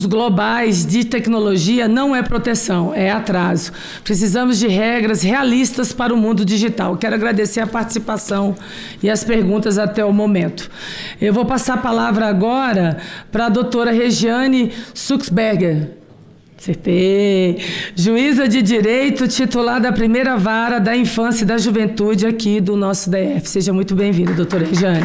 globais de tecnologia não é proteção, é atraso. Precisamos de regras realistas para o mundo digital. Quero agradecer a participação e as perguntas até o momento. Eu vou passar a palavra agora para a doutora Regiane Suxberger. Acertei. Juíza de Direito, titular da primeira vara da Infância e da Juventude aqui do nosso DF. Seja muito bem-vinda, doutora Regiane.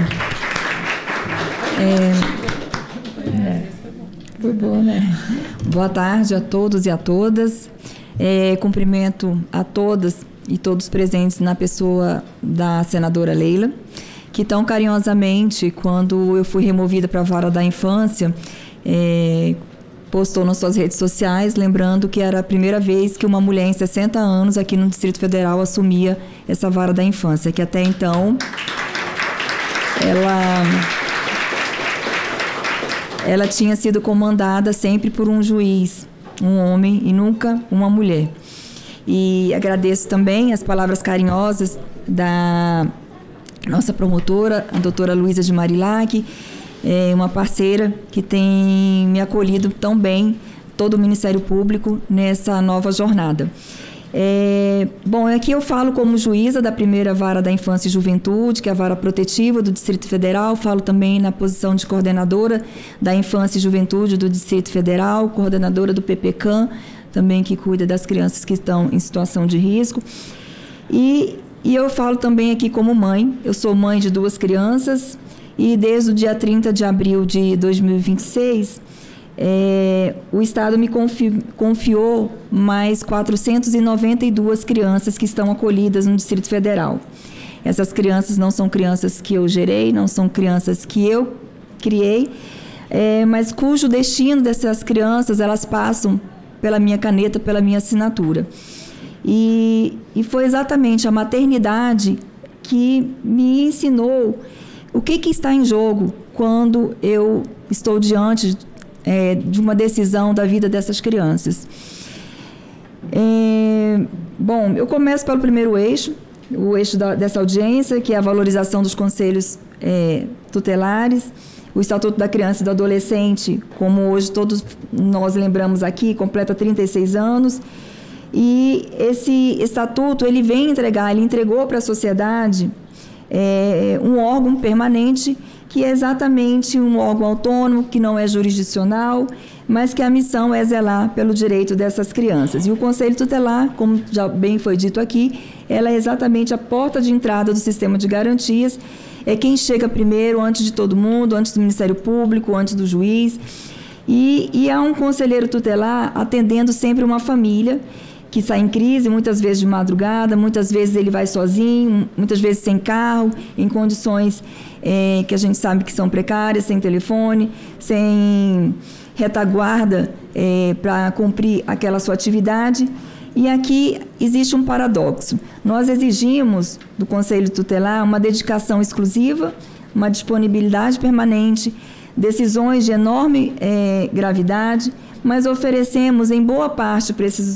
Foi bom, né? Boa tarde a todos e a todas. Cumprimento a todas e todos presentes na pessoa da senadora Leila, que tão carinhosamente, quando eu fui removida para a vara da infância, postou nas suas redes sociais, lembrando que era a primeira vez que uma mulher em 60 anos aqui no Distrito Federal assumia essa vara da infância, que até então ela tinha sido comandada sempre por um juiz, um homem e nunca uma mulher. E agradeço também as palavras carinhosas da nossa promotora, a doutora Luísa de Marilac, uma parceira que tem me acolhido tão bem, todo o Ministério Público, nessa nova jornada. Bom, aqui eu falo como juíza da primeira vara da Infância e Juventude, que é a vara protetiva do Distrito Federal. Falo também na posição de coordenadora da Infância e Juventude do Distrito Federal, coordenadora do PPCAM, também que cuida das crianças que estão em situação de risco. E eu falo também aqui como mãe. Eu sou mãe de 2 crianças e desde o dia 30 de abril de 2026, o Estado me confiou mais 492 crianças que estão acolhidas no Distrito Federal. Essas crianças não são crianças que eu gerei, não são crianças que eu criei, mas cujo destino dessas crianças, elas passam pela minha caneta, pela minha assinatura. E foi exatamente a maternidade que me ensinou o que está em jogo quando eu estou diante de uma decisão da vida dessas crianças. Bom, eu começo pelo primeiro eixo, o eixo dessa audiência, que é a valorização dos conselhos tutelares. O Estatuto da Criança e do Adolescente, como hoje todos nós lembramos aqui, completa 36 anos. E esse estatuto, ele entregou para a sociedade um órgão permanente, que é exatamente um órgão autônomo, que não é jurisdicional, mas que a missão é zelar pelo direito dessas crianças. E o Conselho Tutelar, como já bem foi dito aqui, ela é exatamente a porta de entrada do sistema de garantias, é quem chega primeiro, antes de todo mundo, antes do Ministério Público, antes do juiz. E há um conselheiro tutelar atendendo sempre uma família que sai em crise, muitas vezes de madrugada, muitas vezes ele vai sozinho, muitas vezes sem carro, em condições que a gente sabe que são precárias, sem telefone, sem retaguarda para cumprir aquela sua atividade. E aqui existe um paradoxo. Nós exigimos do Conselho Tutelar uma dedicação exclusiva, uma disponibilidade permanente, decisões de enorme gravidade, mas oferecemos em boa parte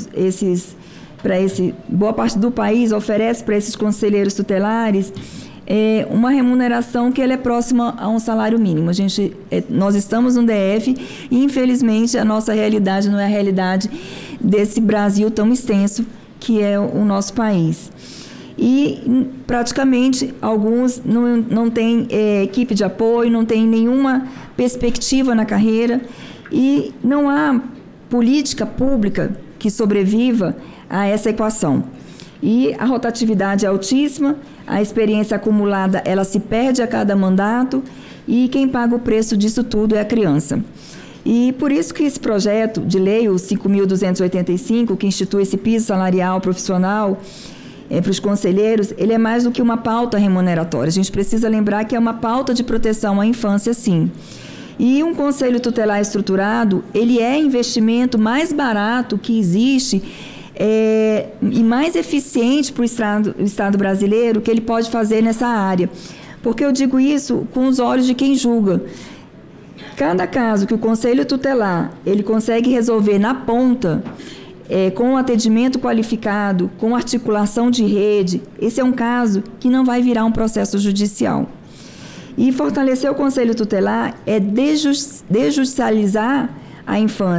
boa parte do país oferece para esses conselheiros tutelares uma remuneração que ela é próxima a um salário mínimo. Nós estamos no DF e, infelizmente, a nossa realidade não é a realidade desse Brasil tão extenso que é o nosso país. E, praticamente, alguns não têm equipe de apoio, não têm nenhuma perspectiva na carreira e não há política pública que sobreviva a essa equação. E a rotatividade é altíssima, a experiência acumulada ela se perde a cada mandato e quem paga o preço disso tudo é a criança. E por isso que esse projeto de lei, o 5.285, que institui esse piso salarial profissional para os conselheiros, ele é mais do que uma pauta remuneratória. A gente precisa lembrar que é uma pauta de proteção à infância, sim. E um conselho tutelar estruturado, ele é investimento mais barato que existe e mais eficiente para o Estado brasileiro que ele pode fazer nessa área. Porque eu digo isso com os olhos de quem julga. Cada caso que o Conselho Tutelar ele consegue resolver na ponta, com atendimento qualificado, com articulação de rede, esse é um caso que não vai virar um processo judicial. E fortalecer o Conselho Tutelar é desjudicializar à infância.